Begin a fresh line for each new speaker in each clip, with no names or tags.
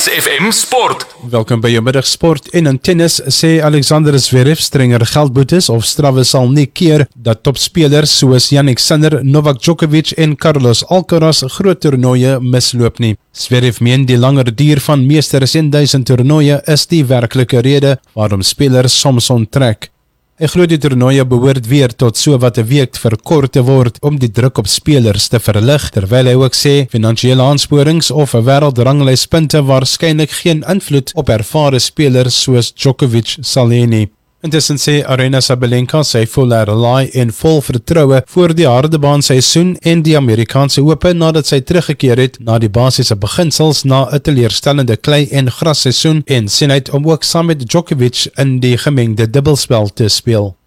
Buys FM Sport.
Welkom by jou middagsport. En in tennis sê Alexander Zverev strenger geldboetes of strawwe sal nie keer dat topspelers soos Jannik Sinner, Novak Djokovic en Carlos Alcaraz groot toernooie misloop nie. Zverev meen die langer duur van meesters en 1000 toernooie is die werklike rede waarom spelers soms onttrek. Hy glo die toernooie behoort weer tot so wat 'n week verkort te word om die druk op spelers te verlig, terwyl hy ook sê finansiële aansporings of 'n wêreldranglys-punte waarskynlik geen invloed op ervare spelers soos Djokovic sal hê nie. Intussen sê Aryna Sabalenka sy voel herlaai en vol vertroue voor die hardebaan seisoen en die Amerikaanse Ope nadat sy teruggekeer het na die basiese beginsels na 'n teleurstellende klei- en grasseisoen en sien uit om ook saam met Djokovic in die gemengde dubbelspel te speel.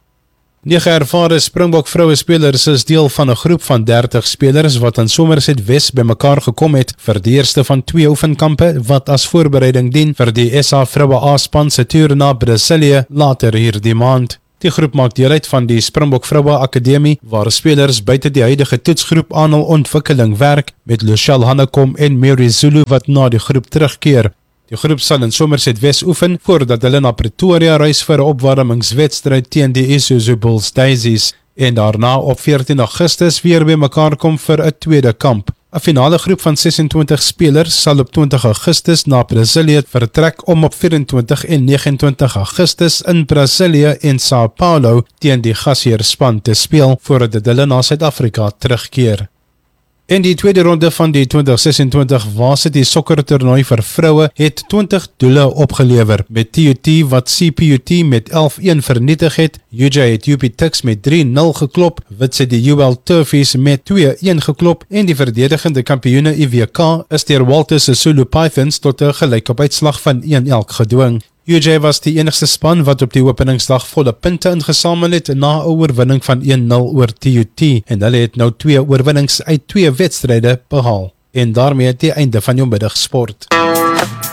9 ervare Springbok vroue spelers is deel van 'n groep van 30 spelers wat aan Somerset West bymekaar gekom het vir die eerste van 2 oefenkampe wat as voorbereiding dien vir die SA vroue A-span se toer na Brasilië later hierdie maand. Die groep maak deel uit van die Springbok Vroue Akademie waar spelers buite die huidige toetsgroep aan hul ontwikkeling werk met Lushel Hannekom en Mary Zulu wat na die groep terugkeer. Die groep sal in Somerset West oefen voordat hulle na Pretoria reis vir 'n opwarmingswedstryd teen die Isuzu Bulls Daisies en daarna op 14 Augustus weer bymekaar kom vir 'n tweede kamp. 'n Finale groep van 26 spelers sal op 20 Augustus na Brasilië vertrek om op 24 en 29 Augustus in Brasilië en Sao Paulo teen die gasheerspan te speel voordat hulle na Suid-Afrika terugkeer. In die tweede ronde van die 2026 Varsity sokkertoernooi vir vroue het 20 doele opgelewer, met TUT wat CPUT met 11-1 vernietig het, UJ het UP Tuks met 3-0 geklop, Witse die UL Turfies met 2-1 geklop en die verdedigende kampioene IWK is deur Walter Sisulu Pythons tot 'n gelykop-uitslag van 1-1 gedwing. UJ was die enigste span wat op die openingsdag volle punte ingesamel het na 'n oorwinning van 1-0 oor TUT en hulle het nou 2 oorwinnings uit 2 wedstryde behaal. En daarmee die einde van jou middagsport.